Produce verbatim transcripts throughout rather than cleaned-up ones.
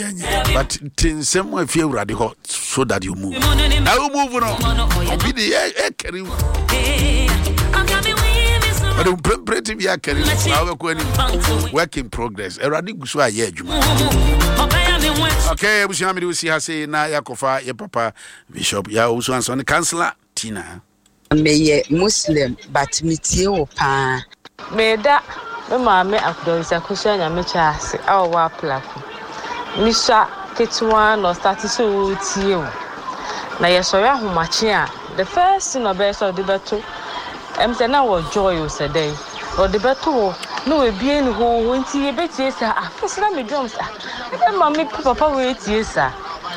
but tinsem wa fie urade ho so that you move. Now you move no. Obi de e carry. But the pretty be carry. Now we go work in progress. Urade guso aye adwuma. Okay, we shall me see say na yakofa ye papa bishop ya uso anso councillor Tina. Me Muslim but me tie wo pa. Me da me ma me akdo isa kusha nya me cha ase awa plako. Misha ketwa no start so tie o. Na ye so ya homache a the first thing obe so de beto. Em say na wo joy o say dey. O de beto no we bie ni ho ho nti ye betie sa afisra me drums ah. E ma me papa we tie sa.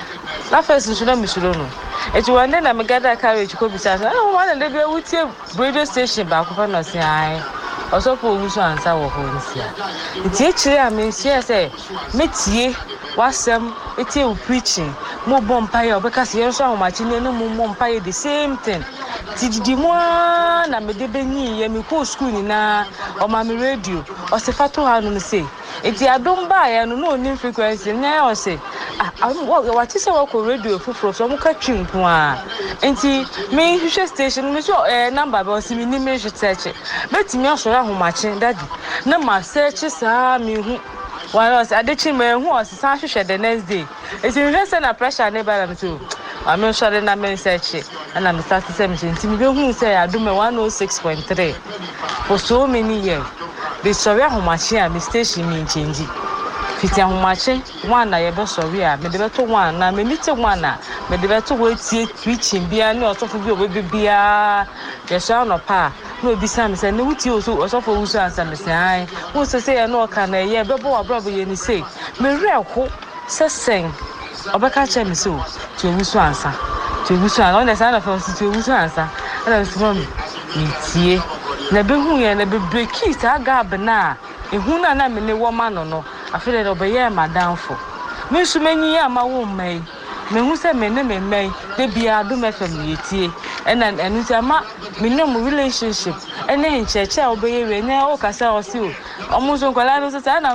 Na first so na me suro no. Eti wande na me gada carriage ko bisa sa. Na one dey be wutie radio station ba ko fa no se ai. Also for Uso answer wo ho nsia. Nti ekire a me nsia say metie wasem etie u preaching mo bompa ye obeka se yenso ahomachi ne no mo bompa ye the same thing. Ti didi mo na me de benyi ye me ko school ni na o ma me radio o se fato ha no say eti adom ba ye no no ni frequency na o say ah what is our radio fufuro so mo ka twinko a enti me hwehwe station me so eh number ba o si me ni me hwete betimi asoro ahomachi daddy na ma search sa me hu why say adechi me hu o se san hwehwe the next day eti me say na pressure ne ba na so I mean, sorry, na me search and I'm starting seventeen. Me who say I do me one oh six point three for so many years. The sorry how much here me station me change. Fiti how much one na yebe sorry a me de to one na me meet one na me de to wait tie preaching bia na osofo bi obi bia ye so no pa no obi sam say no wuti oso osofo wuso answer me say ai wo so say no ka na ye bebo abrobo ye ni say me re ho se sing obeka che me so to wuso ansa to wuso an on the side of us to wuso ansa and I from me tie na be hu ye na be break sa gab na ehu na na me ne wo ma no no afere de obeye madam fo me su manyi ama wo mai me hu se me ne me mai de bia do me fam ye tie and and enu se ama me no mo relationship ene ncheche obeye we ne o kasa o si o omo so kwala no so sa na